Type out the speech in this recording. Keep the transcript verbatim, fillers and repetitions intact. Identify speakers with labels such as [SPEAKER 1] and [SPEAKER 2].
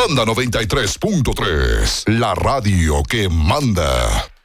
[SPEAKER 1] Manda noventa y tres punto tres, la radio que manda.